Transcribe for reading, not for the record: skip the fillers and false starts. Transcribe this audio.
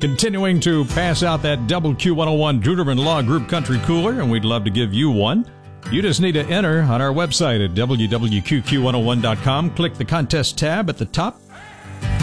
Continuing to pass out that double Q101 Duderman Law Group Country Cooler, and we'd love to give you one. You just need to enter on our website at www.qqq101.com. Click the contest tab at the top.